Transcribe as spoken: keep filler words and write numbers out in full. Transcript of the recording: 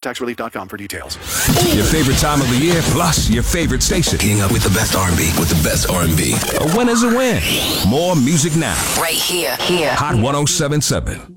tax relief dot com for details. Your favorite time of the year, plus your favorite station. Keeping up with the best R and B, with the best R and B. A win is a win. More music now. Right here. Here. Hot one oh seven point seven.